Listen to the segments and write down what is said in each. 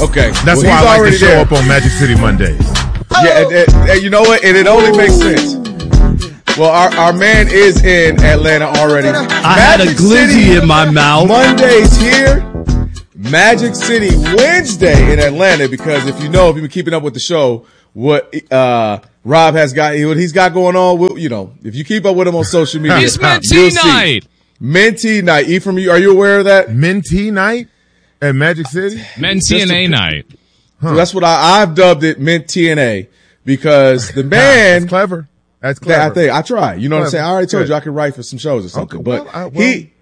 Okay. That's why I like to show up on Magic City Mondays. Yeah, and you know what? And it only makes sense. Well, our man is in Atlanta already. I had a glizzy in my mouth. Monday's here. Magic City Wednesday in Atlanta, because if you've been keeping up with the show, what Rob has got, what he's got going on, if you keep up with him on social media, it's Mentee night. Mentee night. Ephraim, are you aware of that? Mentee night at Magic City? TNA night. So that's what I've dubbed it, TNA, because the man. That's clever. That's clever. I try. You know what I'm saying? I already told you I could write for some shows or something. Okay, but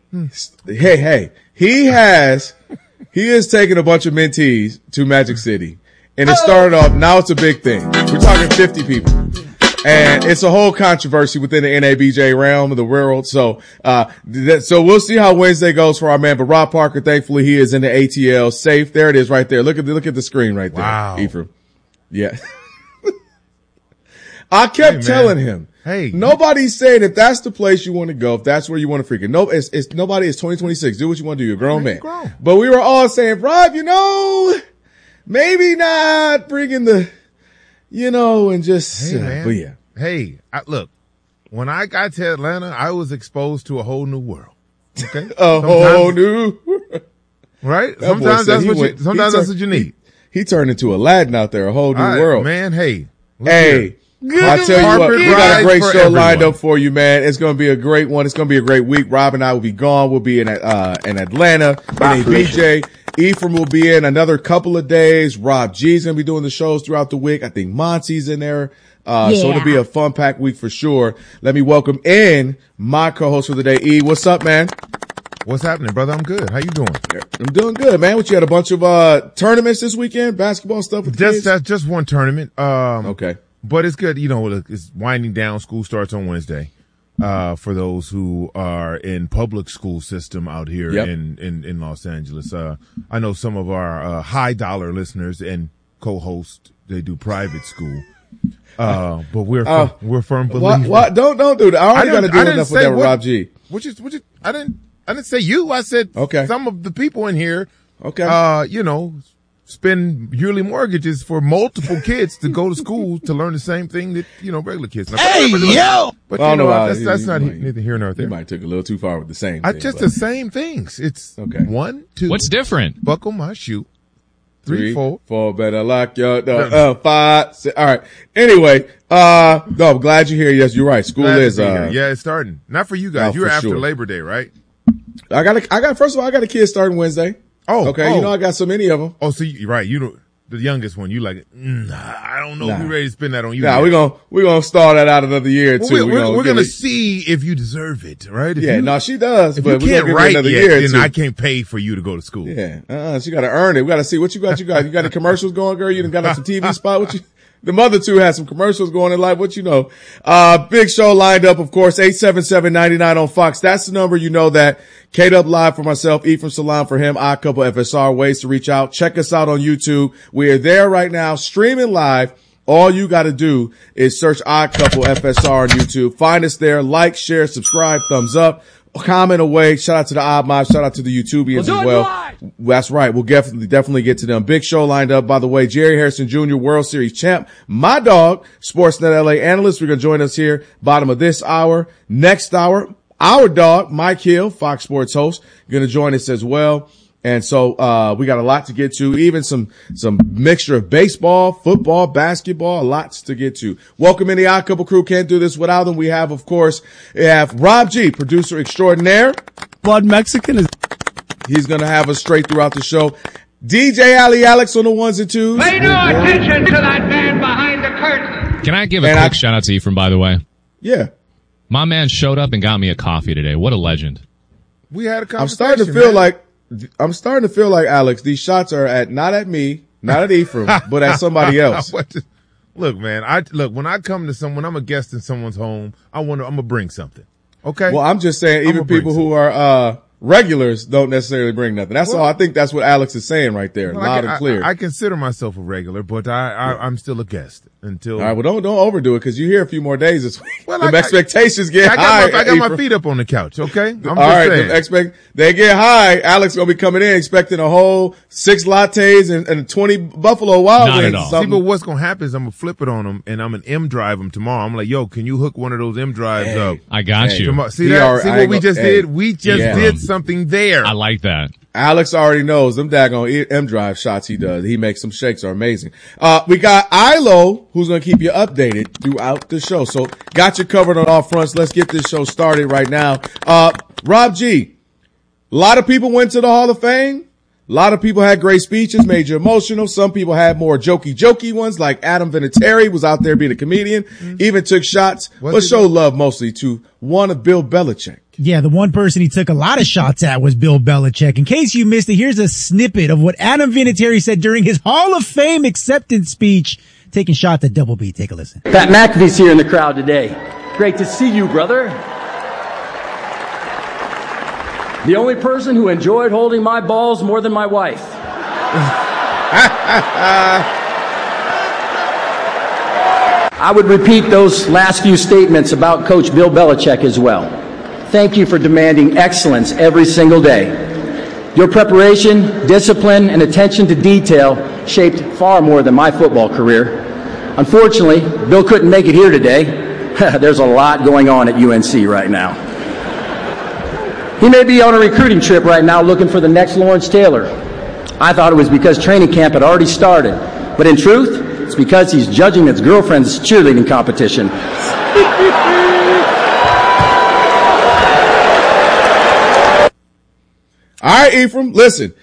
he is taking a bunch of mentees to Magic City. And it started off, now it's a big thing. We're talking 50 people. And it's a whole controversy within the NABJ realm of the world. So we'll see how Wednesday goes for our man. But Rob Parker, thankfully, he is in the ATL safe. There it is right there. Look at the screen right there. Wow. Ephraim. Yeah. I kept telling him, hey, nobody's saying if that's the place you want to go, if that's where you want to freaking. No, it's nobody. It's 2026. Do what you want to do. You're a grown man. But we were all saying, Rob, maybe not bringing the, and just, man. but yeah. Hey, look, when I got to Atlanta, I was exposed to a whole new world. Okay. Whole new world. Right? Sometimes that's what you need. He turned into Aladdin out there, a whole new world. Man, hey. Hey. I tell you what, we got a great show lined up for you, man. It's going to be a great one. It's going to be a great week. Rob and I will be gone. We'll be in Atlanta, NABJ. Ephraim will be in another couple of days. Rob G's going to be doing the shows throughout the week. I think Monty's in there. So it'll be a fun packed week for sure. Let me welcome in my co-host for the day, E. What's up, man? What's happening, brother? I'm good. How you doing? I'm doing good, man. You had a bunch of tournaments this weekend, basketball stuff with kids? That's just one tournament. Okay. But it's good. It's winding down. School starts on Wednesday. For those who are in public school system out here in Los Angeles. I know some of our high dollar listeners and co-hosts, they do private school. But we're firm believers. What? Don't do that. I already got to do enough with that with Rob G. I didn't say you. I said some of the people in here. Okay. Spend yearly mortgages for multiple kids to go to school to learn the same thing that, regular kids. But that's not neither here nor there. You might took a little too far with the same thing. The same things. It's 1, 2. What's different? Buckle my shoe. 3, 4. Better lock your door. 5, 6. All right. Anyway, no, I'm glad you're here. Yes, you're right. School is, it's starting. Not for you guys. You're after Labor Day, right? First of all, I got a kid starting Wednesday. Oh, okay. I got so many of them. Oh, so you're right. The youngest one, you like, I don't know if we're ready to spend that on you. Nah, we're gonna start that out another year too. We're gonna see if you deserve it, right? She does. If but you can't write another year, then I can't pay for you to go to school. Yeah, she got to earn it. We got to see what you got. You got any commercials going, girl? You done got some TV spot? The mother two had some commercials going in life. Big show lined up, of course, 877-99 on Fox. That's the number. That. K-Dub Live for myself, Ephraim Salam for him, Odd Couple FSR, ways to reach out. Check us out on YouTube. We are there right now, streaming live. All you got to do is search Odd Couple FSR on YouTube. Find us there, like, share, subscribe, thumbs up, comment away. Shout out to the Odd Mob. Shout out to the YouTubians as well. That's right. We'll definitely get to them. Big show lined up, by the way. Jerry Harrison Jr., World Series champ. My dog, Sportsnet LA analyst. We're going to join us here, bottom of this hour. Next hour, our dog, Mike Hill, Fox Sports host, going to join us as well. And so, we got a lot to get to, even some mixture of baseball, football, basketball, lots to get to. Welcome in the Odd Couple crew. Can't do this without them. We have, of course, Rob G, producer extraordinaire. Blood Mexican He's going to have us straight throughout the show. DJ Ali Alex on the ones and twos. Pay no attention to that man behind the curtain. Can I give a quick shout out to Ephraim, by the way? Yeah. My man showed up and got me a coffee today. What a legend. We had a conversation. I'm starting to feel like, Alex, these shots are not at me, not at Ephraim, but at somebody else. Look, man, when I come to someone, I'm a guest in someo's home. I'm gonna bring something. Okay. Well, I'm just saying, even people who are, regulars don't necessarily bring nothing. That's all. I think that's what Alex is saying right there, loud and clear. I consider myself a regular, but I'm still a guest until. All right, well, don't overdo it because you here a few more days this week. Well, expectations get high. I got my feet up on the couch. Okay, I'm all right. saying. They get high. Alex gonna be coming in expecting a whole 6 lattes and 20 Buffalo Wild Wings. Not at all. See, but what's gonna happen is I'm gonna flip it on them and I'm an M drive them tomorrow. I'm like, yo, can you hook one of those M drives up? I got you. Tomorrow. See that? See what we just did? We just did something there. I like that. Alex already knows them daggone M Drive shots he does. He makes some shakes are amazing. We got Ilo who's going to keep you updated throughout the show. So got you covered on all fronts. Let's get this show started right now. Rob G, a lot of people went to the Hall of Fame. A lot of people had great speeches, made you emotional. Some people had more jokey ones, like Adam Vinatieri was out there being a comedian, even took shots, but showed love mostly to one of Bill Belichick. Yeah, the one person he took a lot of shots at was Bill Belichick. In case you missed it, here's a snippet of what Adam Vinatieri said during his Hall of Fame acceptance speech, taking shots at Double B. Take a listen. Pat McAfee's here in the crowd today. Great to see you, brother. The only person who enjoyed holding my balls more than my wife. I would repeat those last few statements about Coach Bill Belichick as well. Thank you for demanding excellence every single day. Your preparation, discipline, and attention to detail shaped far more than my football career. Unfortunately, Bill couldn't make it here today. There's a lot going on at UNC right now. He may be on a recruiting trip right now looking for the next Lawrence Taylor. I thought it was because training camp had already started. But in truth, it's because he's judging his girlfriend's cheerleading competition. All right, Ephraim, listen.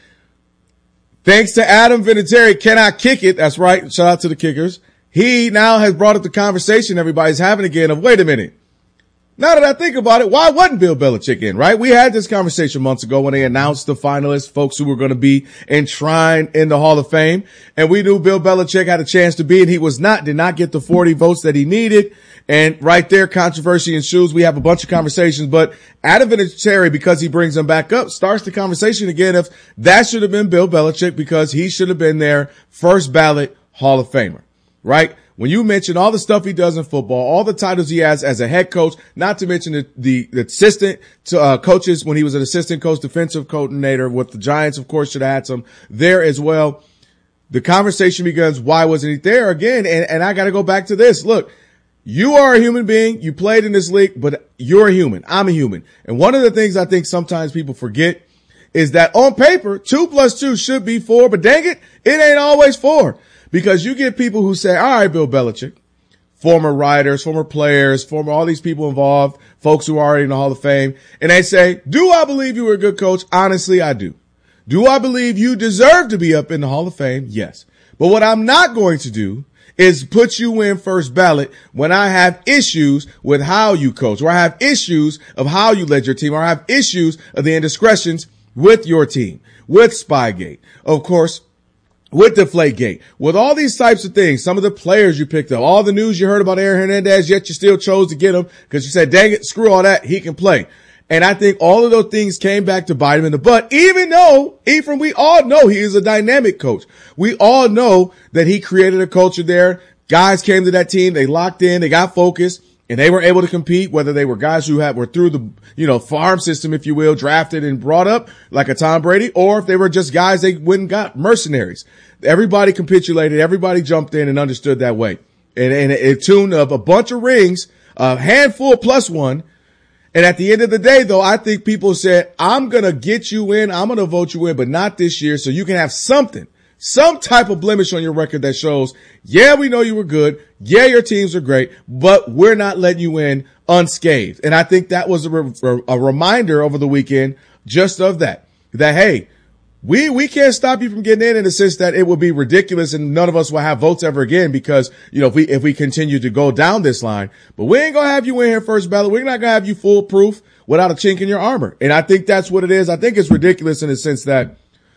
Thanks to Adam Vinatieri, can I kick it? That's right. Shout out to the kickers. He now has brought up the conversation everybody's having again of, wait a minute. Now that I think about it, why wasn't Bill Belichick in, right? We had this conversation months ago when they announced the finalists, folks who were going to be enshrined in the Hall of Fame. And we knew Bill Belichick had a chance to be, and he did not get the 40 votes that he needed. And right there, controversy ensues. We have a bunch of conversations, but Adam Vinatieri, because he brings them back up, starts the conversation again of that should have been Bill Belichick because he should have been their first ballot Hall of Famer, right? When you mention all the stuff he does in football, all the titles he has as a head coach, not to mention the assistant coaches when he was an assistant coach, defensive coordinator with the Giants, of course, should have had some there as well. The conversation begins, why wasn't he there again? And I got to go back to this. Look, you are a human being. You played in this league, but you're a human. I'm a human. And one of the things I think sometimes people forget is that on paper, 2 + 2 should be 4, but dang it, it ain't always 4. Because you get people who say, all right, Bill Belichick, former writers, former players, former all these people involved, folks who are already in the Hall of Fame, and they say, do I believe you were a good coach? Honestly, I do. Do I believe you deserve to be up in the Hall of Fame? Yes. But what I'm not going to do is put you in first ballot when I have issues with how you coach, or I have issues of how you led your team, or I have issues of the indiscretions with your team, with Spygate, of course, with Deflategate, with all these types of things, some of the players you picked up, all the news you heard about Aaron Hernandez, yet you still chose to get him because you said, dang it, screw all that, he can play. And I think all of those things came back to bite him in the butt, even though, Ephraim, we all know he is a dynamic coach. We all know that he created a culture there. Guys came to that team, they locked in, they got focused, and they were able to compete, whether they were guys who were through the, farm system, if you will, drafted and brought up like a Tom Brady, or if they were just guys they went and got, mercenaries. Everybody capitulated, everybody jumped in and understood that way. And a tune of a bunch of rings, a handful +1. And at the end of the day, though, I think people said, I'm going to get you in, I'm going to vote you in, but not this year, so you can have something. Some type of blemish on your record that shows, yeah, we know you were good. Yeah, your teams are great, but we're not letting you in unscathed. And I think that was a reminder over the weekend just of that, hey, we can't stop you from getting in the sense that it would be ridiculous and none of us will have votes ever again because, if we continue to go down this line, but we ain't going to have you in here first ballot. We're not going to have you foolproof without a chink in your armor. And I think that's what it is. I think it's ridiculous in the sense that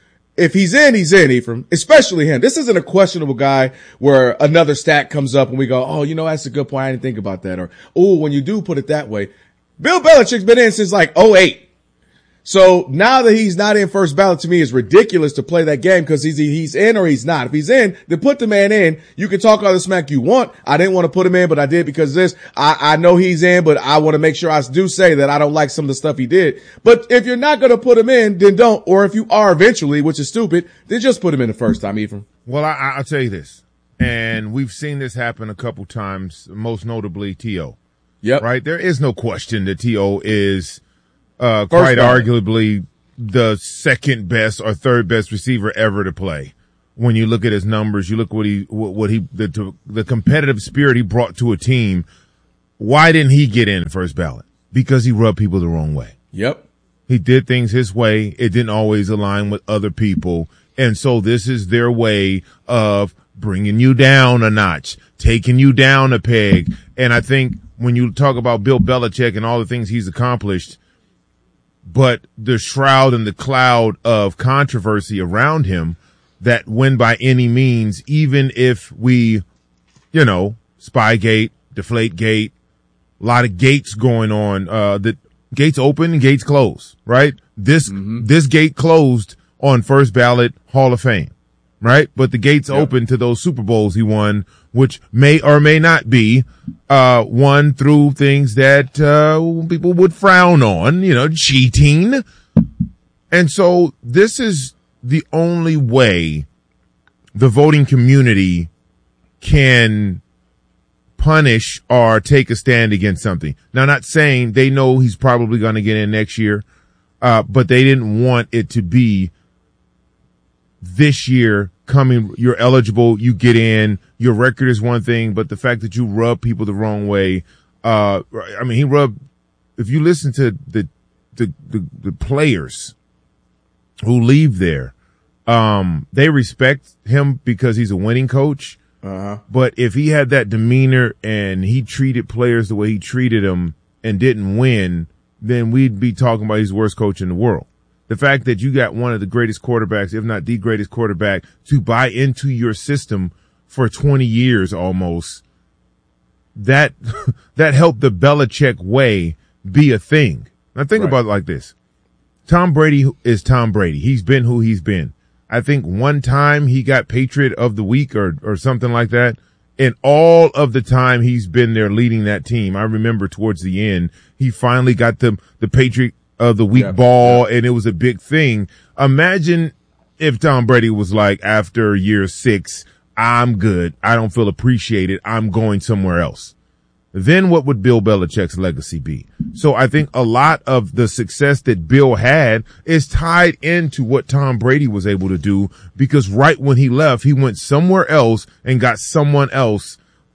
if he's in, Ephraim, especially him. This isn't a questionable guy where another stat comes up and we go, oh, that's a good point. I didn't think about that. Or, oh, when you do put it that way, Bill Belichick's been in since like 2008. So now that he's not in first ballot, to me, it's ridiculous to play that game because he's in or he's not. If he's in, then put the man in. You can talk all the smack you want. I didn't want to put him in, but I did because of this. I know he's in, but I want to make sure I do say that I don't like some of the stuff he did. But if you're not going to put him in, then don't. Or if you are eventually, which is stupid, then just put him in the first time, Ephraim. Well, I'll tell you this, and we've seen this happen a couple times, most notably T.O. Yep. Right? There is no question that T.O. is quite arguably the second best or third best receiver ever to play. When you look at his numbers, you look the competitive spirit he brought to a team. Why didn't he get in first ballot? Because he rubbed people the wrong way. Yep. He did things his way. It didn't always align with other people. And so this is their way of bringing you down a notch, taking you down a peg. And I think when you talk about Bill Belichick and all the things he's accomplished, but the shroud and the cloud of controversy around him that when by any means, even if we, Spygate, Deflategate, a lot of gates going on, that gates open and gates close, right? This gate closed on first ballot Hall of Fame, right? But the gates open to those Super Bowls he won, which may or may not be won through things that people would frown on, cheating. And so this is the only way the voting community can punish or take a stand against something. Now, not saying they know he's probably going to get in next year, but they didn't want it to be this year coming, you're eligible, you get in, your record is one thing, but the fact that you rub people the wrong way, he rubbed, if you listen to the players who leave there, they respect him because he's a winning coach. But if he had that demeanor and he treated players the way he treated them and didn't win, then we'd be talking about he's the worst coach in the world. The fact that you got one of the greatest quarterbacks, if not the greatest quarterback, to buy into your system for 20 years almost, that helped the Belichick way be a thing. Now think about it like this. Tom Brady is Tom Brady. He's been who he's been. I think one time he got Patriot of the Week or something like that. And all of the time he's been there leading that team. I remember towards the end, he finally got the Patriot of the Week ball, and it was a big thing. Imagine if Tom Brady was like, after year 6, I'm good. I don't feel appreciated. I'm going somewhere else. Then what would Bill Belichick's legacy be? So I think a lot of the success that Bill had is tied into what Tom Brady was able to do, because right when he left, he went somewhere else and got someone else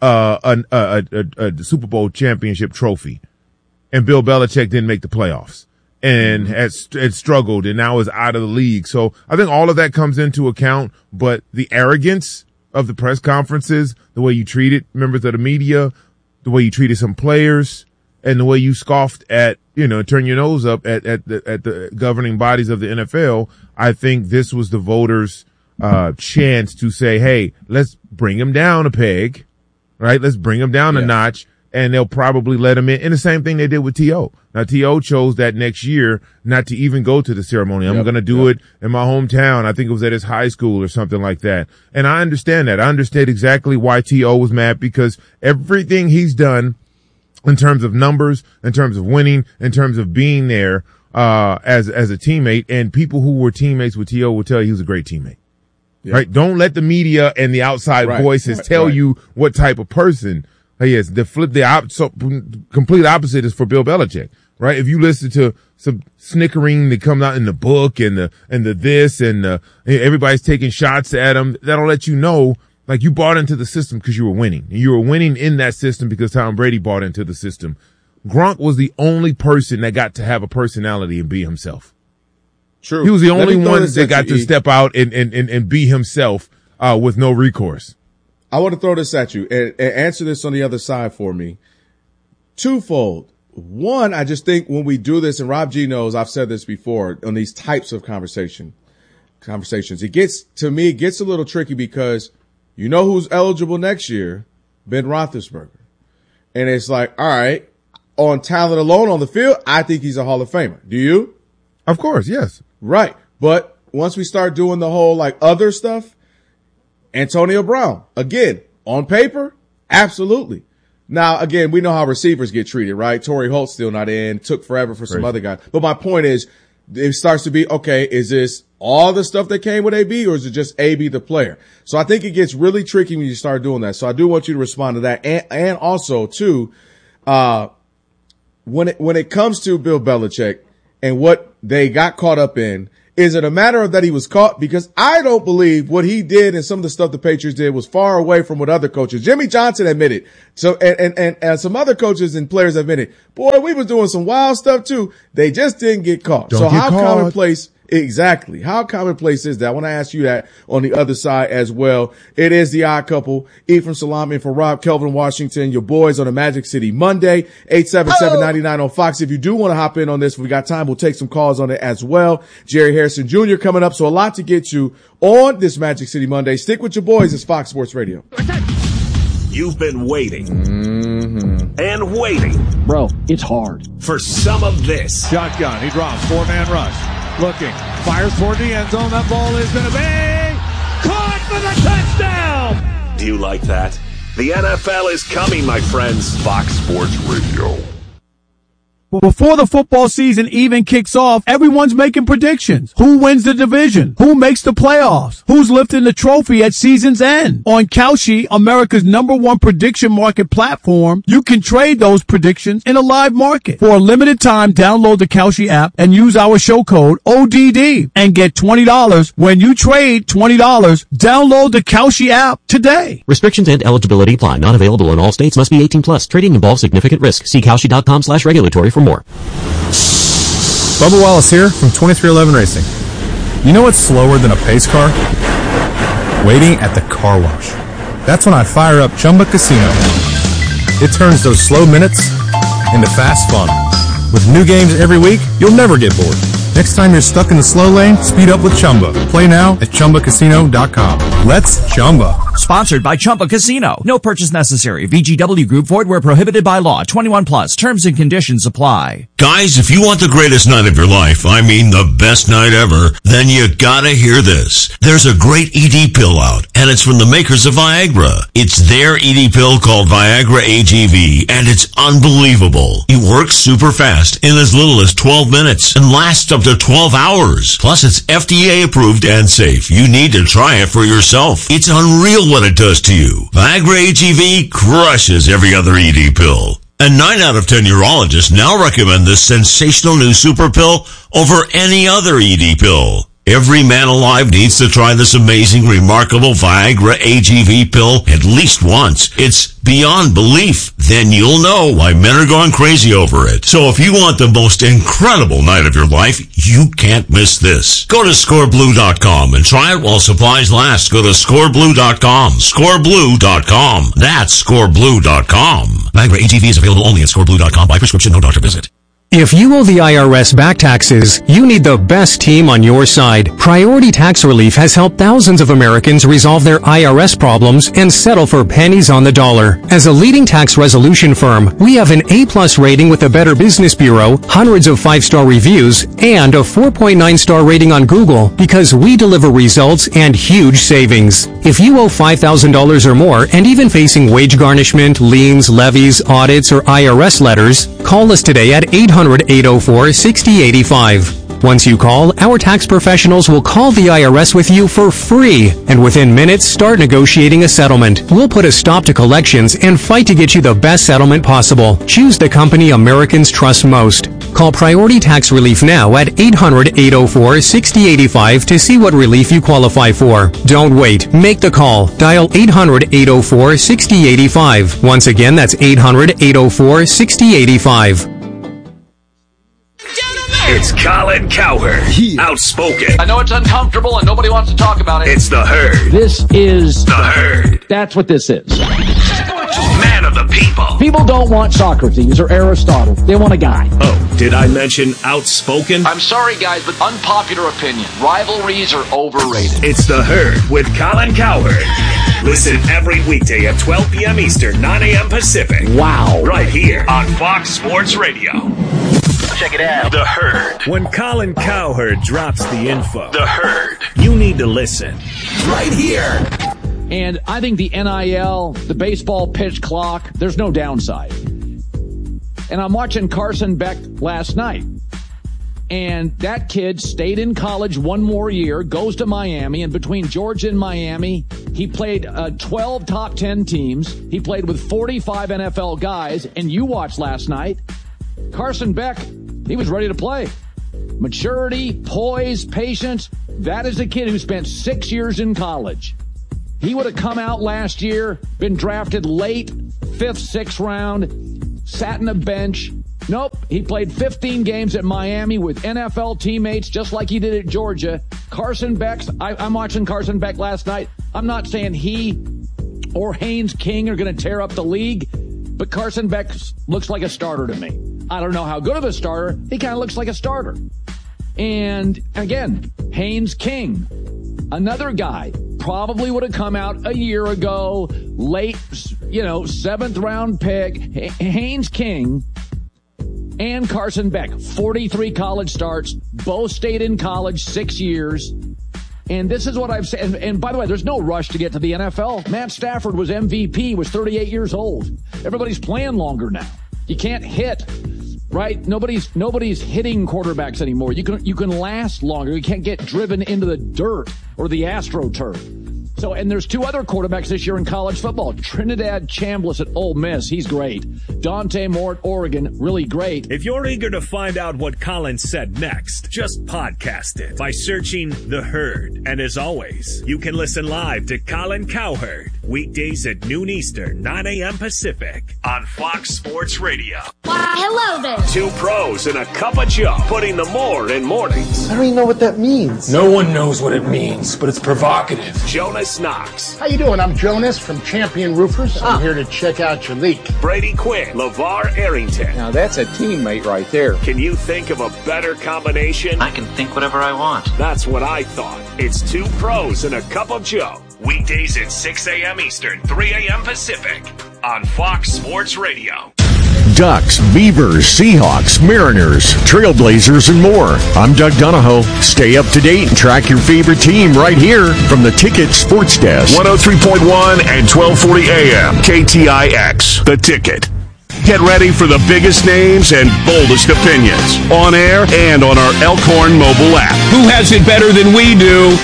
a Super Bowl championship trophy. And Bill Belichick didn't make the playoffs and had struggled and now is out of the league. So I think all of that comes into account, but the arrogance of the press conferences, the way you treated members of the media, the way you treated some players, and the way you scoffed at, turn your nose up at the governing bodies of the NFL, I think this was the voters' chance to say, hey, let's bring him down a peg, right? Let's bring him down a notch, and they'll probably let him in. And the same thing they did with T.O. Now, T.O. chose that next year not to even go to the ceremony. I'm going to do it in my hometown. I think it was at his high school or something like that. And I understand that. I understand exactly why T.O. was mad, because everything he's done in terms of numbers, in terms of winning, in terms of being there, as a teammate, and people who were teammates with T.O. will tell you he was a great teammate. Yeah. Right? Don't let the media and the outside voices tell you what type of person he is. Complete opposite is for Bill Belichick. Right? If you listen to some snickering that comes out in the book and everybody's taking shots at him, that'll let you know, like, you bought into the system because you were winning. And you were winning in that system because Tom Brady bought into the system. Gronk was the only person that got to have a personality and be himself. True. He was the only one that got to step out and be himself, with no recourse. I want to throw this at you and answer this on the other side for me. Twofold. One, I just think when we do this, and Rob G knows I've said this before on these types of conversations, it gets a little tricky because you know who's eligible next year? Ben Roethlisberger. And it's like, all right, on talent alone on the field, I think he's a Hall of Famer. Do you? Of course, yes. Right. But once we start doing the whole like other stuff, Antonio Brown, again, on paper, absolutely. Now, again, we know how receivers get treated, right? Torrey Holt's still not in, took forever for some other guys. But my point is, it starts to be, okay, is this all the stuff that came with AB, or is it just AB the player? So I think it gets really tricky when you start doing that. So I do want you to respond to that. And also too, when it comes to Bill Belichick and what they got caught up in, is it a matter of that he was caught? Because I don't believe what he did and some of the stuff the Patriots did was far away from what other coaches. Jimmy Johnson admitted. So, and some other coaches and players admitted, boy, we was doing some wild stuff too. They just didn't get caught. Don't get caught. Commonplace? Exactly. How commonplace is that? I want to ask you that on the other side as well. It is the Odd Couple. Ephraim Salami and for Rob, Kelvin Washington, your boys on the Magic City Monday, 877-99 on Fox. If you do want to hop in on this, if we got time, we'll take some calls on it as well. Jerry Harrison Jr. coming up. So a lot to get to on this Magic City Monday. Stick with your boys. It's Fox Sports Radio. You've been waiting and waiting. Bro, it's hard. For some of this. Shotgun. He drops. 4-man rush. Looking. Fires toward the end zone. That ball is going to be caught for the touchdown. Do you like that? The NFL is coming, my friends. Fox Sports Radio. Before the football season even kicks off, everyone's making predictions. Who wins the division? Who makes the playoffs? Who's lifting the trophy at season's end? On Kalshi, America's #1 prediction market platform, you can trade those predictions in a live market. For a limited time, download the Kalshi app and use our show code ODD and get $20 when you trade $20. Download the Kalshi app today. Restrictions and eligibility apply. Not available in all states. Must be 18 plus. Trading involves significant risk. See Kalshi.com/regulatory for more. Bubba Wallace here from 2311 Racing. You know what's slower than a pace car? Waiting at the car wash. That's when I fire up Chumba Casino. It turns those slow minutes into fast fun. With new games every week, you'll never get bored. Next time you're stuck in the slow lane, speed up with Chumba. Play now at ChumbaCasino.com. Let's Chumba. Sponsored by Chumba Casino. No purchase necessary. VGW Group. Void where prohibited by law. 21 plus. Terms and conditions apply. Guys, if you want the greatest night of your life, I mean the best night ever, then you gotta hear this. There's a great ED pill out, and it's from the makers of Viagra. It's their ED pill called Viagra AGV, and it's unbelievable. It works super fast in as little as 12 minutes and lasts up to 12 hours. Plus, it's FDA approved and safe. You need to try it for yourself. It's unreal what it does to you. Viagra AGV crushes every other ED pill. And 9 out of 10 urologists now recommend this sensational new super pill over any other ED pill. Every man alive needs to try this amazing, remarkable Viagra AGV pill at least once. It's beyond belief. Then you'll know why men are going crazy over it. So if you want the most incredible night of your life, you can't miss this. Go to scoreblue.com and try it while supplies last. Go to scoreblue.com. Scoreblue.com. That's scoreblue.com. Viagra AGV is available only at scoreblue.com by prescription, no doctor visit. If you owe the IRS back taxes, you need the best team on your side. Priority Tax Relief has helped thousands of Americans resolve their IRS problems and settle for pennies on the dollar. As a leading tax resolution firm, we have an A+ rating with the Better Business Bureau, hundreds of 5-star reviews, and a 4.9-star rating on Google because we deliver results and huge savings. If you owe $5,000 or more and even facing wage garnishment, liens, levies, audits, or IRS letters, call us today at 800-804-6085. Once you call, our tax professionals will call the IRS with you for free, and within minutes start negotiating a settlement. We'll put a stop to collections and fight to get you the best settlement possible. Choose the company Americans trust most. Call Priority Tax Relief now at 800-804-6085 to see what relief you qualify for. Don't wait. Make the call. Dial 800-804-6085. Once again, that's 800-804-6085. It's Colin Cowherd. Outspoken. I know it's uncomfortable and nobody wants to talk about it. It's the Herd. This is the Herd. That's what this is. Man of the people. People don't want Socrates or Aristotle. They want a guy. Oh, did I mention outspoken? I'm sorry, guys, but unpopular opinion. Rivalries are overrated. It's the Herd with Colin Cowherd. Listen every weekday at 12 p.m. Eastern, 9 a.m. Pacific. Wow. Right here on Fox Sports Radio. Check it out. The Herd. When Colin Cowherd drops the info, The Herd. you need to listen. Right here. And I think the NIL, the baseball pitch clock, there's no downside. And I'm watching Carson Beck last night. And that kid stayed in college one more year, goes to Miami, and between Georgia and Miami, he played 12 top 10 teams. He played with 45 NFL guys, and you watched last night. Carson Beck, he was ready to play. Maturity, poise, patience. That is a kid who spent 6 years in college. He would have come out last year, been drafted late, 5th, 6th round, sat in a bench. Nope, he played 15 games at Miami with NFL teammates just like he did at Georgia. Carson Beck's, I'm watching Carson Beck last night. I'm not saying he or Haynes King are going to tear up the league, but Carson Beck looks like a starter to me. I don't know how good of a starter. He kind of looks like a starter. And again, Haynes King, another guy, probably would have come out a year ago, late, 7th round pick. Haynes King and Carson Beck, 43 college starts, both stayed in college 6 years. And this is what I've said. And by the way, there's no rush to get to the NFL. Matt Stafford was MVP, was 38 years old. Everybody's playing longer now. You can't hit, right? Nobody's hitting quarterbacks anymore. You can last longer. You can't get driven into the dirt or the AstroTurf. So, and there's 2 other quarterbacks this year in college football. Trinidad Chambliss at Ole Miss, he's great. Dante Moore at Oregon, really great. If you're eager to find out what Colin said next, just podcast it by searching The Herd. And as always, you can listen live to Colin Cowherd weekdays at noon Eastern, 9 a.m. Pacific on Fox Sports Radio. Why, hello there. 2 pros and a cup of Joe, putting the more in mornings. I don't even know what that means. No one knows what it means, but it's provocative. Jonas Knox. How you doing? I'm Jonas from Champion Roofers. I'm here to check out your leak. Brady Quinn. LeVar Arrington. Now that's a teammate right there. Can you think of a better combination? I can think whatever I want. That's what I thought. It's 2 pros and a cup of Joe. Weekdays at 6 a.m. Eastern, 3 a.m. Pacific on Fox Sports Radio. Ducks, Beavers, Seahawks, Mariners, Trailblazers, and more. I'm Doug Donahoe. Stay up to date and track your favorite team right here from the Ticket Sports Desk. 103.1 and 1240 AM. KTIX, The Ticket. Get ready for the biggest names and boldest opinions on air and on our Elkhorn mobile app. Who has it better than we do?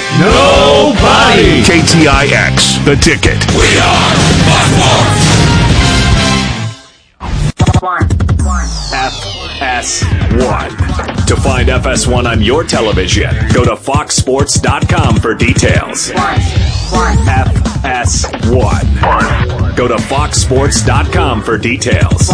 Nobody! KTIX, The Ticket. We are FS1. To find FS1 on your television, go to foxsports.com for details. FS1. Go to foxsports.com for details.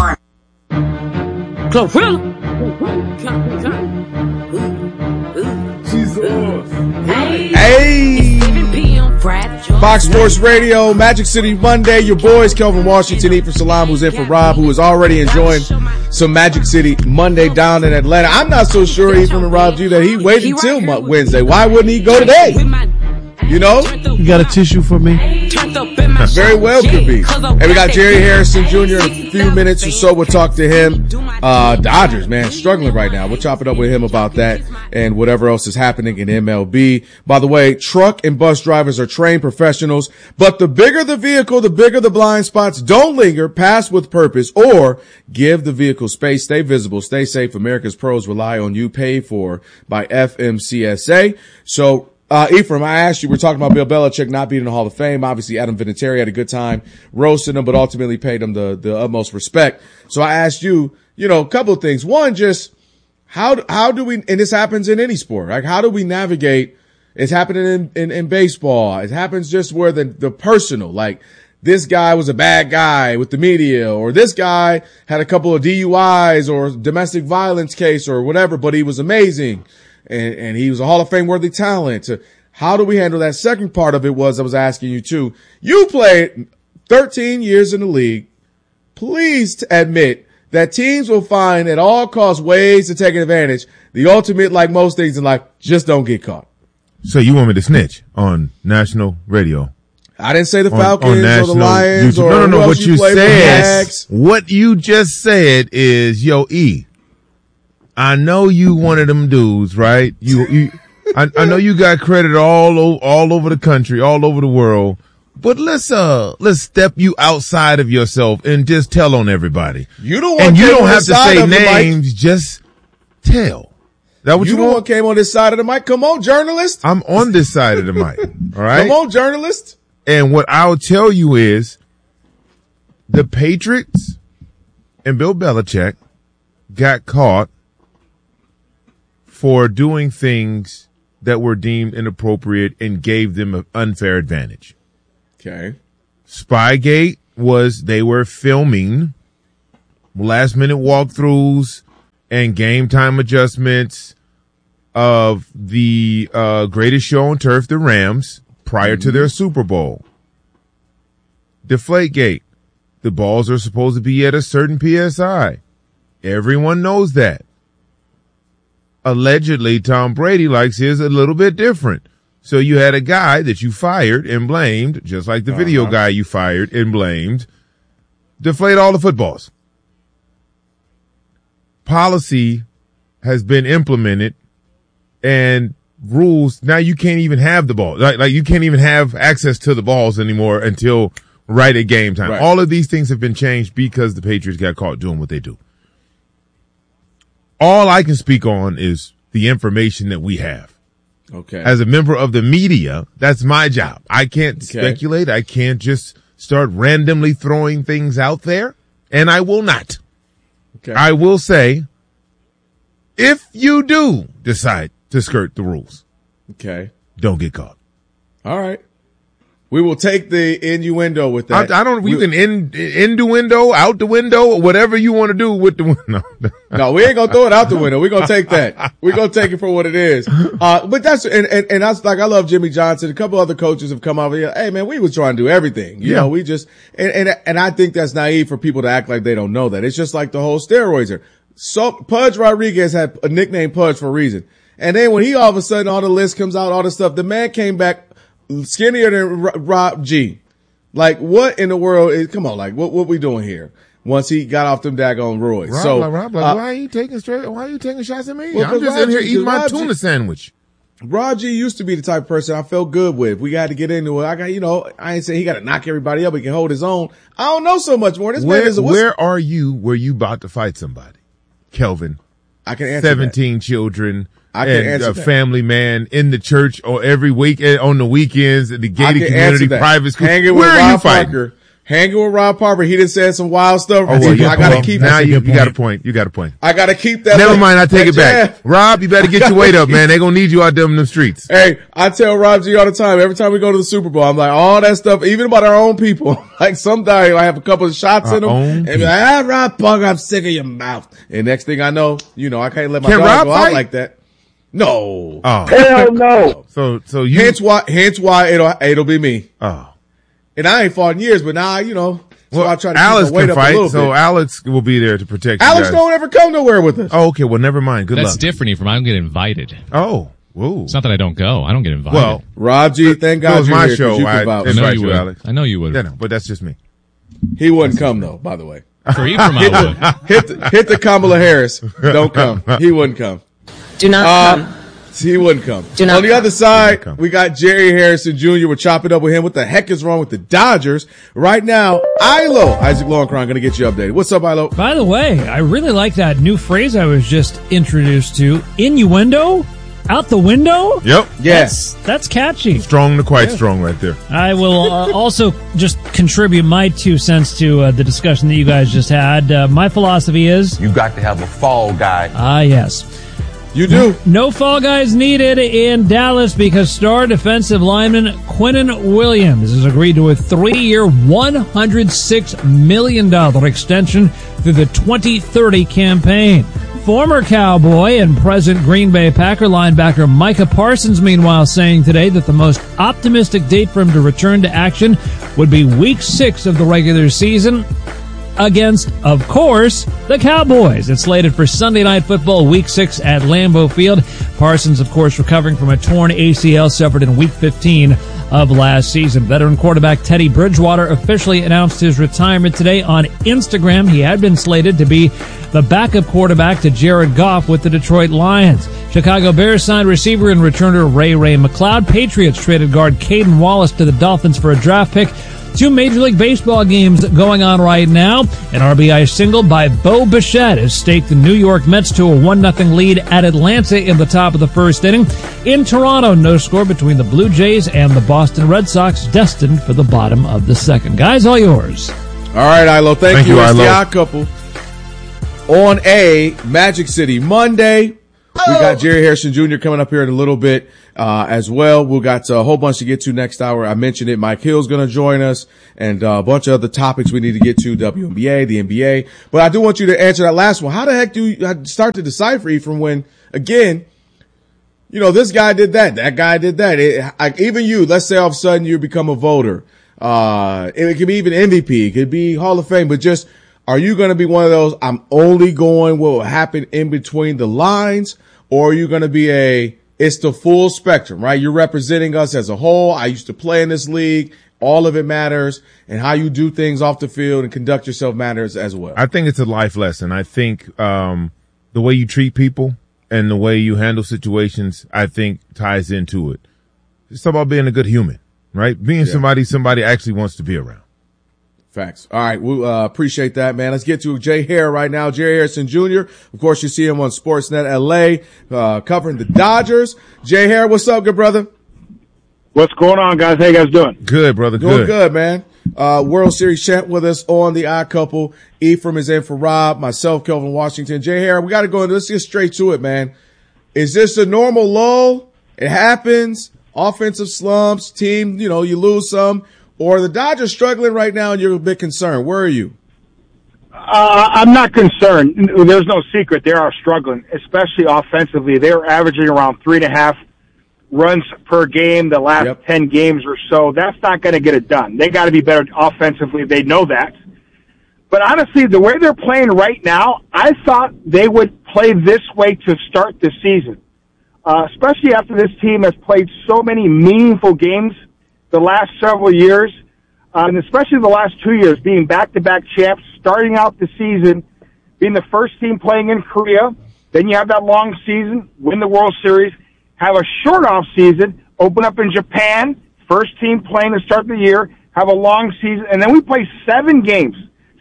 Hey! Fox Sports Radio, Magic City Monday. Your boys, Kelvin Washington, Ephraim Salam, who's in for Rob, who is already enjoying some Magic City Monday down in Atlanta. I'm not so sure, Ephraim and Rob, that he waited until Wednesday. Why wouldn't he go today? You know? You got a tissue for me? Very well could be. Hey, we got Jerry Harrison Jr. in a few minutes or so. We'll talk to him. Dodgers, man, struggling right now. We'll chop it up with him about that and whatever else is happening in MLB. By the way, truck and bus drivers are trained professionals, but the bigger the vehicle, the bigger the blind spots. Don't linger, pass with purpose, or give the vehicle space. Stay visible, stay safe. America's pros rely on you. Paid for by FMCSA. So, Ephraim, I asked you, we're talking about Bill Belichick not being in the Hall of Fame. Obviously, Adam Vinatieri had a good time roasting him, but ultimately paid him the utmost respect. So I asked you, a couple of things. One, just how do we, and this happens in any sport, like how do we navigate? It's happening in baseball. It happens just where the personal, like this guy was a bad guy with the media, or this guy had a couple of DUIs or domestic violence case or whatever, but he was amazing. And he was a Hall of Fame worthy talent. How do we handle that? Second part of it was I was asking you too. You played 13 years in the league. Please admit that teams will find at all costs ways to take advantage. The ultimate, like most things in life, just don't get caught. So you want me to snitch on national radio? I didn't say the Falcons or the Lions YouTube. or no. What you said, Jags. what you just said is, I know you one of them dudes, right? I know you got credit all over the country, all over the world. But let's step you outside of yourself and just tell on everybody. You don't have to say names, just tell. That what you want? Came on this side of the mic. Come on, journalist. I'm on this side of the mic. All right. Come on, journalist. And what I'll tell you is the Patriots and Bill Belichick got caught for doing things that were deemed inappropriate and gave them an unfair advantage. Okay. Spygate was they were filming last minute walkthroughs and game time adjustments of the greatest show on turf, the Rams, prior to their Super Bowl. Deflategate. The balls are supposed to be at a certain PSI. Everyone knows that. Allegedly, Tom Brady likes his a little bit different. So you had a guy that you fired and blamed, just like the video guy you fired and blamed, deflate all the footballs. Policy has been implemented and rules. Now you can't even have the ball. Like you can't even have access to the balls anymore until right at game time. Right. All of these things have been changed because the Patriots got caught doing what they do. All I can speak on is the information that we have. Okay. As a member of the media, that's my job. I can't speculate. I can't just start randomly throwing things out there, and I will not. Okay. I will say, if you do decide to skirt the rules, don't get caught. All right. We will take the innuendo with that. You can innuendo, out the window, or whatever you want to do with the window. No, we ain't gonna throw it out the window. We're gonna take that. We're gonna take it for what it is. But that's, and that's like, I love Jimmy Johnson. A couple other coaches have come out here. Hey man, we was trying to do everything. You know, we just, and I think that's naive for people to act like they don't know that. It's just like the whole steroids are. So Pudge Rodriguez had a nickname Pudge for a reason. And then when he all of a sudden, all the list comes out, all this stuff, the man came back skinnier than Rob G. Like, what in the world is, come on, like, what we doing here? Once he got off them daggone roids. Rob, why are you taking shots at me? Well, I'm just in here eating my tuna sandwich. Rob G used to be the type of person I felt good with. We got to get into it. I ain't saying he got to knock everybody up. He can hold his own. I don't know so much more. Where are you where you about to fight somebody? Kelvin. I can answer 17 that. Children. I can answer a family man in the church or every week on the weekends at the gated community private school. Where are you fighting? Hanging with Rob Parker. He done said some wild stuff. I gotta keep now you got a point. You got a point. I gotta keep that. Never mind, I take it back. Rob, you better get your weight up, man. They gonna need you out there in them streets. Hey, I tell Rob G all the time, every time we go to the Super Bowl, I'm like, all that stuff, even about our own people. Like sometimes I have a couple of shots in them and be like, Rob Parker, I'm sick of your mouth. And next thing I know, I can't let my dog go out like that. No. Oh. Hell no. So you. Hence why it'll be me. Oh. And I ain't fought in years, but now, so I try to Alex keep my weight can up fight, a little so bit. Alex will be there to protect you Alex guys. don't ever come nowhere with us. Oh, okay. Well, never mind. Good luck. That's different from I don't get invited. Oh. Whoa. It's not that I don't go. I don't get invited. Well, Rob G, thank God it was you're my here, show. I know you would. Alex. I know you would. Yeah, no, but that's just me. He wouldn't come though, by the way. For Ephraim, I would. Hit the Kamala Harris. Don't come. He wouldn't come. Do not come. He wouldn't come. On the other side, we got Jerry Harrison Jr. We're chopping up with him. What the heck is wrong with the Dodgers? Right now, Isaac Lowenkron, going to get you updated. What's up, Ilo? By the way, I really like that new phrase I was just introduced to. Innuendo? Out the window? Yep. Yes. That's catchy. Strong to quite strong right there. I will also just contribute my 2 cents to the discussion that you guys just had. My philosophy is... You got to have a fall guy. Yes. You do. No fall guys needed in Dallas because star defensive lineman Quinnen Williams has agreed to a 3-year, $106 million extension through the 2030 campaign. Former Cowboy and present Green Bay Packer linebacker Micah Parsons, meanwhile, saying today that the most optimistic date for him to return to action would be Week 6 of the regular season. against, of course, the Cowboys. It's slated for Sunday Night Football Week 6 at Lambeau Field. Parsons, of course, recovering from a torn ACL suffered in Week 15 of last season. Veteran quarterback Teddy Bridgewater officially announced his retirement today on Instagram. He had been slated to be the backup quarterback to Jared Goff with the Detroit Lions. Chicago Bears signed receiver and returner Ray McCloud. Patriots traded guard Caden Wallace to the Dolphins for a draft pick. 2 Major League Baseball games going on right now. An RBI single by Bo Bichette has staked the New York Mets to a 1-0 lead at Atlanta in the top of the first inning. In Toronto, no score between the Blue Jays and the Boston Red Sox, destined for the bottom of the second. Guys, all yours. All right, Ilo. Thank you. It's the Odd Couple on a Magic City Monday. We got Jerry Harrison Jr. coming up here in a little bit as well. We've got a whole bunch to get to next hour. I mentioned it. Mike Hill's going to join us and a bunch of other topics we need to get to, WNBA, the NBA. But I do want you to answer that last one. How the heck do you start to decipher, Ephraim, when, again, you know, this guy did that guy did that. Even you, let's say all of a sudden you become a voter. It could be even MVP. It could be Hall of Fame, but just, are you going to be one of those, I'm only going what will happen in between the lines? Or are you going to be it's the full spectrum, right? You're representing us as a whole. I used to play in this league. All of it matters, and how you do things off the field and conduct yourself matters as well. I think it's a life lesson. I think the way you treat people and the way you handle situations, I think, ties into it. It's about being a good human, right? Being somebody actually wants to be around. Facts. All right. We appreciate that, man. Let's get to Jay Hare right now. Jerry Harrison Jr. Of course, you see him on Sportsnet LA, covering the Dodgers. Jay Hare, what's up, good brother? What's going on, guys? How you guys doing? Good, brother. Doing good, man. World Series champ with us on the Odd Couple. Ephraim is in for Rob, myself, Kelvin Washington. Jay Hare, we got to go into, let's get straight to it, man. Is this a normal lull? It happens. Offensive slumps, team, you lose some. Or the Dodgers struggling right now and you're a bit concerned? Where are you? I'm not concerned. There's no secret. They are struggling, especially offensively. They're averaging around 3.5 runs per game the last 10 games or so. That's not going to get it done. They got to be better offensively. They know that. But honestly, the way they're playing right now, I thought they would play this way to start the season, especially after this team has played so many meaningful games the last several years, and especially the last 2 years, being back-to-back champs, starting out the season, being the first team playing in Korea, then you have that long season, win the World Series, have a short off season, open up in Japan, first team playing to start the year, have a long season, and then we play 7 games,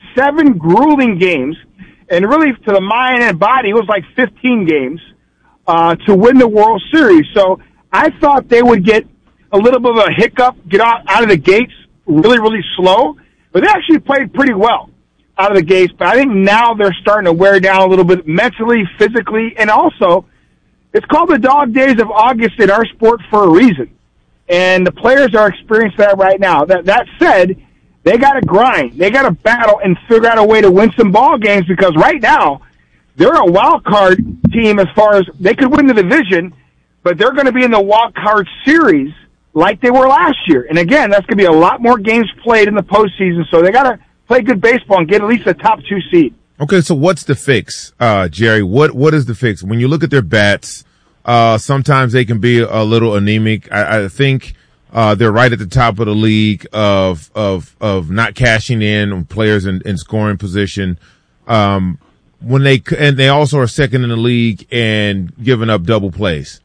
7 grueling games, and really to the mind and body, it was like 15 games to win the World Series. So I thought they would get a little bit of a hiccup, get out of the gates really, really slow, but they actually played pretty well out of the gates. But I think now they're starting to wear down a little bit mentally, physically, and also it's called the dog days of August in our sport for a reason. And the players are experiencing that right now. That said, they got to grind. They got to battle and figure out a way to win some ball games because right now they're a wild card team as far as they could win the division, but they're going to be in the wild card series like they were last year. And again, that's going to be a lot more games played in the postseason, so they got to play good baseball and get at least a top 2 seed. Okay, so what's the fix, Jerry? What is the fix? When you look at their bats, sometimes they can be a little anemic. I think they're right at the top of the league of not cashing in on players in scoring position. And they also are second in the league and giving up double plays.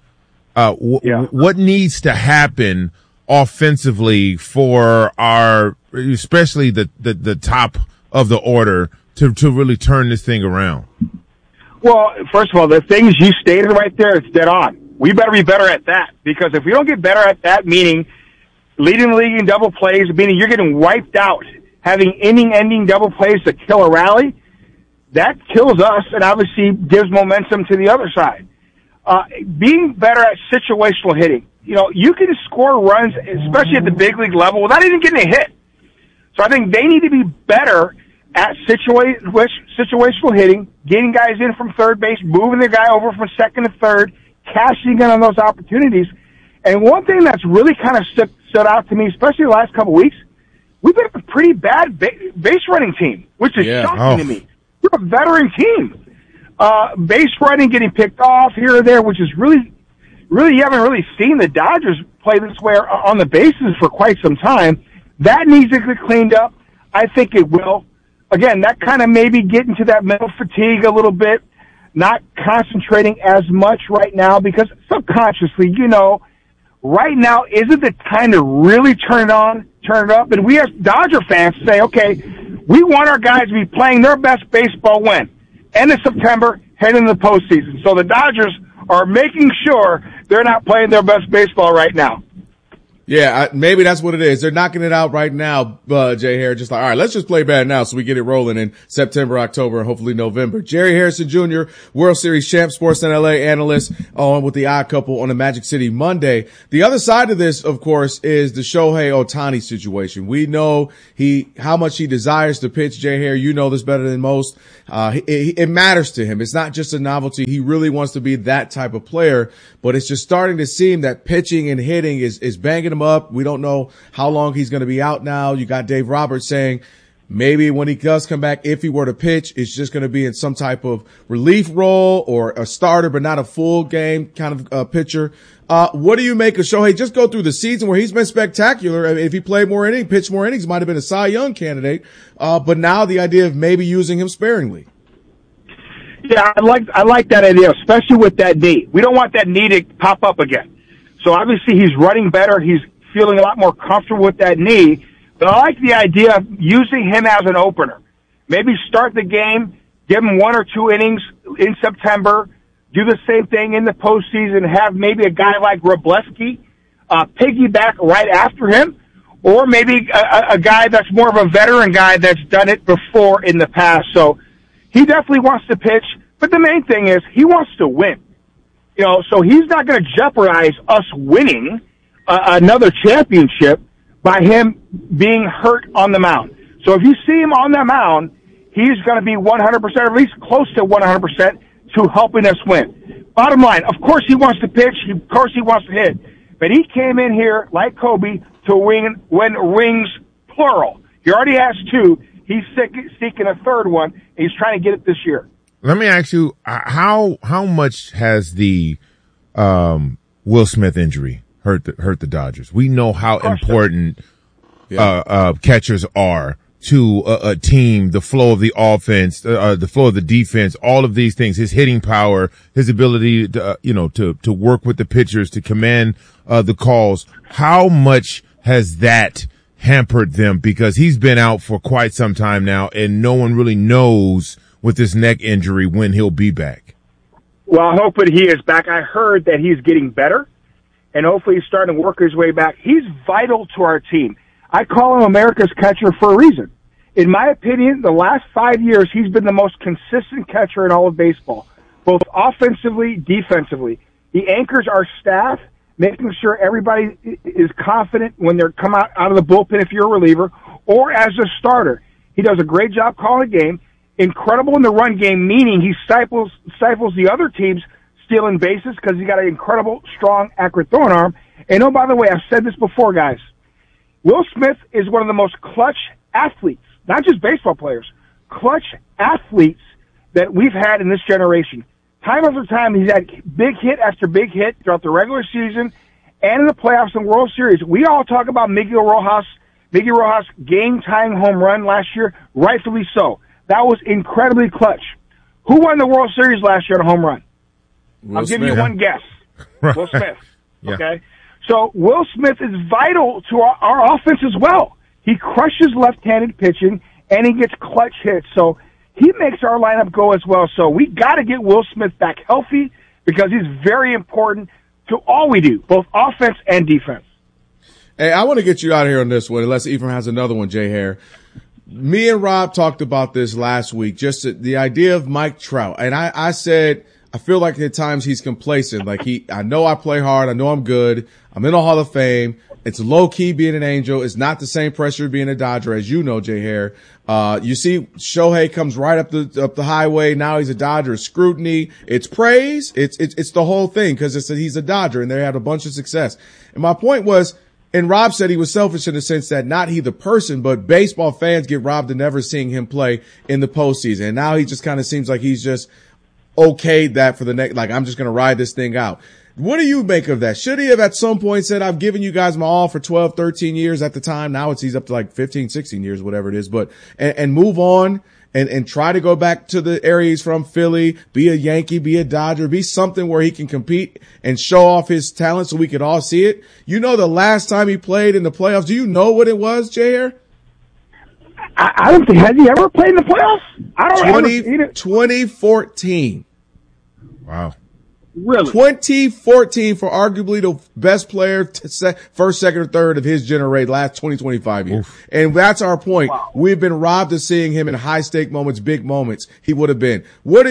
What needs to happen offensively for especially the top of the order to really turn this thing around? Well, first of all, the things you stated right there, it's dead on. We better be better at that because if we don't get better at that, meaning leading the league in double plays, meaning you're getting wiped out, having inning-ending double plays to kill a rally, that kills us and obviously gives momentum to the other side. Being better at situational hitting. You can score runs, especially at the big league level, without even getting a hit. So I think they need to be better at situational hitting, getting guys in from third base, moving the guy over from second to third, cashing in on those opportunities. And one thing that's really kind of stood out to me, especially the last couple of weeks, we've been a pretty bad base running team, which is shocking to me. We're a veteran team. Base running getting picked off here or there, which is really, you haven't really seen the Dodgers play this way on the bases for quite some time. That needs to get cleaned up. I think it will. Again, that kind of maybe get into that mental fatigue a little bit, not concentrating as much right now because subconsciously, right now isn't the time to really turn it up. And we as Dodger fans say, okay, we want our guys to be playing their best baseball when? End of September, heading into the postseason. So the Dodgers are making sure they're not playing their best baseball right now. Yeah, maybe that's what it is. They're knocking it out right now, Jay Hare. Just like, all right, let's just play bad now so we get it rolling in September, October, and hopefully November. Jerry Harrison Jr., World Series champ, Sportsnet LA analyst, on with the Odd Couple on the Magic City Monday. The other side of this, of course, is the Shohei Ohtani situation. We know how much he desires to pitch. Jay Hare, you know this better than most. It matters to him. It's not just a novelty. He really wants to be that type of player, but it's just starting to seem that pitching and hitting is banging him up. We don't know how long he's going to be out now. You got Dave Roberts saying maybe when he does come back, if he were to pitch, it's just going to be in some type of relief role or a starter, but not a full game kind of pitcher. What do you make of Shohei? Just go through the season where he's been spectacular. I mean, if he played more innings, pitched more innings, might have been a Cy Young candidate. But now the idea of maybe using him sparingly. Yeah, I like that idea, especially with that knee. We don't want that knee to pop up again. So obviously he's running better. He's feeling a lot more comfortable with that knee. But I like the idea of using him as an opener. Maybe start the game, give him 1 or 2 innings in September, do the same thing in the postseason, have maybe a guy like Wrobleski piggyback right after him, or maybe a guy that's more of a veteran guy that's done it before in the past. So he definitely wants to pitch, but the main thing is he wants to win. So he's not going to jeopardize us winning another championship by him being hurt on the mound. So if you see him on the mound, he's going to be 100%, or at least close to 100%, to helping us win. Bottom line, of course he wants to pitch, of course he wants to hit, but he came in here, like Kobe, to win rings, plural. He already has 2. He's seeking a third one, and he's trying to get it this year. Let me ask you, how much has the Will Smith injury hurt the Dodgers? We know how important catchers are to a team, the flow of the offense, the flow of the defense, all of these things, his hitting power, his ability to work with the pitchers, to command the calls. How much has that hampered them? Because he's been out for quite some time now, and no one really knows with this neck injury when he'll be back. Well, I hope that he is back. I heard that he's getting better, and hopefully he's starting to work his way back. He's vital to our team. I call him America's catcher for a reason. In my opinion, the last 5 years, he's been the most consistent catcher in all of baseball, both offensively, defensively. He anchors our staff, making sure everybody is confident when they're come out of the bullpen if you're a reliever, or as a starter. He does a great job calling the game. Incredible in the run game, meaning he stifles the other teams stealing bases because he's got an incredible, strong, accurate throwing arm. And oh, by the way, I've said this before, guys. Will Smith is one of the most clutch athletes, not just baseball players, clutch athletes that we've had in this generation. Time after time, he's had big hit after big hit throughout the regular season and in the playoffs and World Series. We all talk about Miguel Rojas' game-tying home run last year, rightfully so. That was incredibly clutch. Who won the World Series last year on a home run? I'll give you one guess. Will Smith. Yeah. Okay? So Will Smith is vital to our offense as well. He crushes left-handed pitching, and he gets clutch hits. So he makes our lineup go as well. So we got to get Will Smith back healthy because he's very important to all we do, both offense and defense. Hey, I want to get you out of here on this one, unless Ephraim has another one, Jay Hare. Me and Rob talked about this last week, just the idea of Mike Trout. And I said, I feel like at times he's complacent. Like I know I play hard. I know I'm good. I'm in the Hall of Fame. It's low key being an Angel. It's not the same pressure being a Dodger, as you know, Jay Hare. You see Shohei comes right up the highway. Now he's a Dodger. Scrutiny. It's praise. It's the whole thing because he's a Dodger and they had a bunch of success. And my point was, And Rob said he was selfish in the sense that not he the person, but baseball fans get robbed of never seeing him play in the postseason. And now he just kind of seems like he's just okayed that for the next, like, I'm just going to ride this thing out. What do you make of that? Should he have at some point said, I've given you guys my all for 12, 13 years at the time? Now he's up to like 15, 16 years, whatever it is, but, and move on and try to go back to the area he's from, Philly, be a Yankee, be a Dodger, be something where he can compete and show off his talent so we could all see it. You know, the last time he played in the playoffs, do you know what it was, J-Hair? I don't think, has he ever played in the playoffs? I don't 2014. Wow. Really? 2014 for arguably the best player, first, second, or third of his generation, last 20, 25 years. Oof. And that's our point. Wow. We've been robbed of seeing him in high stake moments, big moments. He would have been. How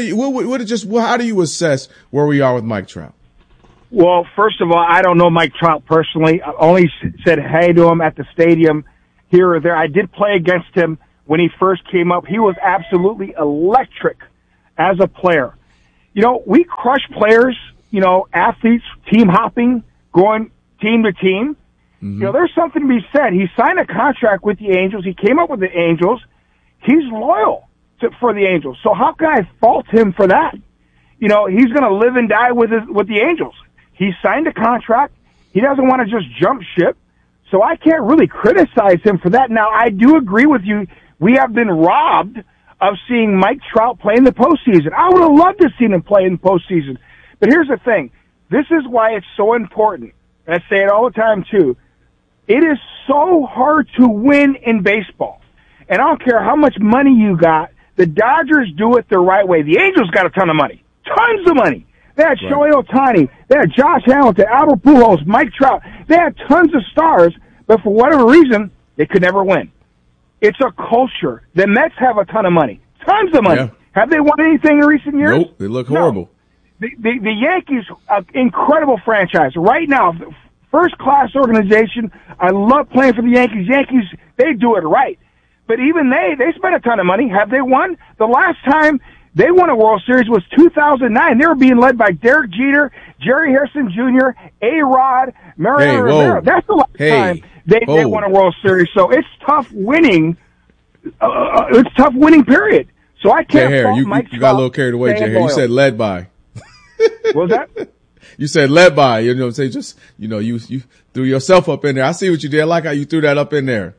do you assess where we are with Mike Trout? Well, first of all, I don't know Mike Trout personally. I only said hey to him at the stadium here or there. I did play against him when he first came up. He was absolutely electric as a player. You know, we crush players, you know, athletes, team hopping, going team to team. Mm-hmm. You know, there's something to be said. He signed a contract with the Angels. He came up with the Angels. He's loyal for the Angels. So how can I fault him for that? You know, he's going to live and die with the Angels. He signed a contract. He doesn't want to just jump ship. So I can't really criticize him for that. Now, I do agree with you. We have been robbed of seeing Mike Trout play in the postseason. I would have loved to see him play in the postseason. But here's the thing. This is why it's so important. And I say it all the time, too. It is so hard to win in baseball. And I don't care how much money you got. The Dodgers do it the right way. The Angels got a ton of money. Tons of money. They had Shohei Ohtani. They had Josh Hamilton, Albert Pujols, Mike Trout. They had tons of stars. But for whatever reason, they could never win. It's a culture. The Mets have a ton of money. Tons of money. Yeah. Have they won anything in recent years? Nope. They look horrible. No. The Yankees, incredible franchise. Right now, first-class organization. I love playing for the Yankees. Yankees, they do it right. But even they spent a ton of money. Have they won? The last time they won a World Series was 2009. They were being led by Derek Jeter, Jerry Harrison Jr., A-Rod, Mariano Rivera. That's the last time they won a World Series. So it's tough winning. It's tough winning, period. So I can't fault Mike Trout. You got a little carried away, Jay. You said led by. What was that? You said led by. You know what I'm saying? Just, you know, you threw yourself up in there. I see what you did. I like how you threw that up in there.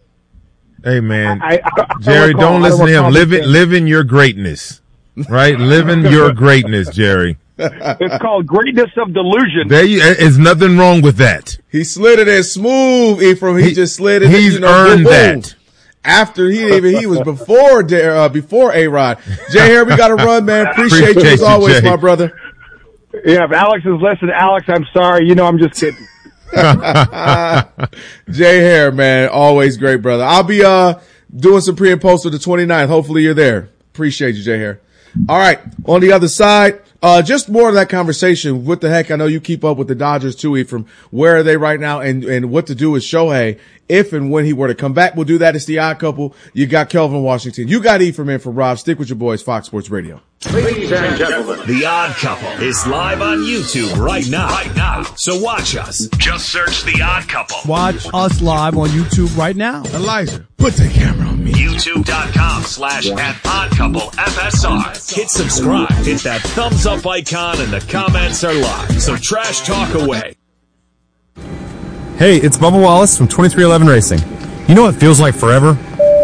Hey, man. Jerry, don't listen to him. Live in your greatness. Right? Live in your greatness, Jerry. It's called greatness of delusion. There's nothing wrong with that. He slid it in smooth, Ephraim. He just slid it. He's earned that. After he was before A-Rod. Jay, we got to run, man. Appreciate you as always, my brother. Yeah, if Alex is listening, Alex, I'm sorry. You know, I'm just kidding. Jay Hare, man, always great, brother. I'll be doing some pre and post for the 29th. Hopefully you're there. Appreciate you, Jay Hare. All right, on the other side, just more of that conversation. What the heck? I know you keep up with the Dodgers too, Ephraim. Where are they right now, and what to do with Shohei if and when he were to come back? We'll do that. It's the Odd Couple. You got Kelvin Washington. You got Ephraim in for Rob. Stick with your boys, Fox Sports Radio. Ladies and gentlemen, The Odd Couple is live on YouTube right now. So watch us. Just search The Odd Couple. Watch us live on YouTube right now. Elijah, put the camera on me. YouTube.com/@oddcouplefsr. Hit subscribe. Hit that thumbs up icon, and the comments are live. So trash talk away. Hey, it's Bubba Wallace from 2311 Racing. You know what feels like forever?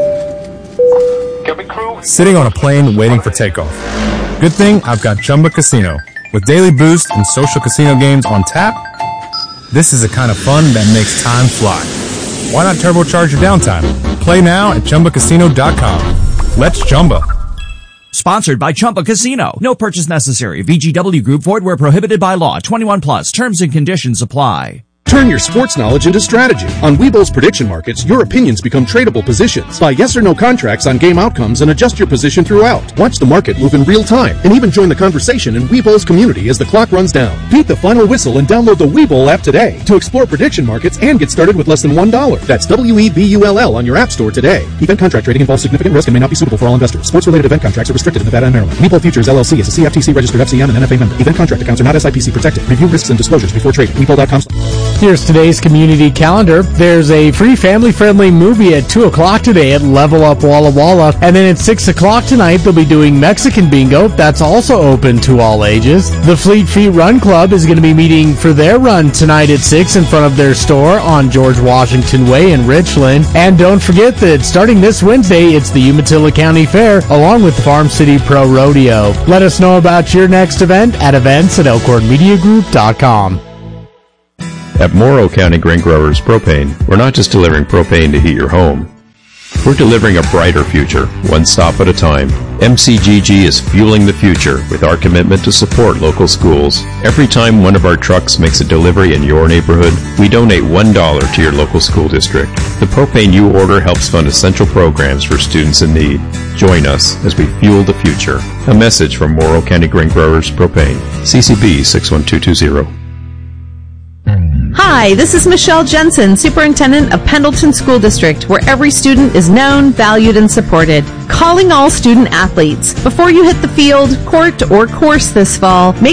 Sitting on a plane waiting for takeoff. Good thing I've got Chumba Casino. With daily boost and social casino games on tap, this is the kind of fun that makes time fly. Why not turbocharge your downtime? Play now at ChumbaCasino.com. Let's Chumba. Sponsored by Chumba Casino. No purchase necessary. VGW Group. Void where prohibited by law. 21 plus. Terms and conditions apply. Turn your sports knowledge into strategy. On Webull's prediction markets, your opinions become tradable positions. Buy yes or no contracts on game outcomes and adjust your position throughout. Watch the market move in real time and even join the conversation in Webull's community as the clock runs down. Beat the final whistle and download the Webull app today to explore prediction markets and get started with less than $1. That's WEBULL on your app store today. Event contract trading involves significant risk and may not be suitable for all investors. Sports-related event contracts are restricted in Nevada and Maryland. Webull Futures LLC is a CFTC registered FCM and NFA member. Event contract accounts are not SIPC protected. Review risks and disclosures before trading. Webull.com. Here's today's community calendar. There's a free family-friendly movie at 2 o'clock today at Level Up Walla Walla. And then at 6 o'clock tonight, they'll be doing Mexican Bingo. That's also open to all ages. The Fleet Feet Run Club is going to be meeting for their run tonight at 6 in front of their store on George Washington Way in Richland. And don't forget that starting this Wednesday, it's the Umatilla County Fair along with Farm City Pro Rodeo. Let us know about your next event at events@elkhornmediagroup.com. At Morrow County Grain Growers Propane, we're not just delivering propane to heat your home. We're delivering a brighter future, one stop at a time. MCGG is fueling the future with our commitment to support local schools. Every time one of our trucks makes a delivery in your neighborhood, we donate $1 to your local school district. The propane you order helps fund essential programs for students in need. Join us as we fuel the future. A message from Morrow County Grain Growers Propane. CCB 61220. Hi, this is Michelle Jensen, Superintendent of Pendleton School District, where every student is known, valued, and supported. Calling all student athletes. Before you hit the field, court, or course this fall, make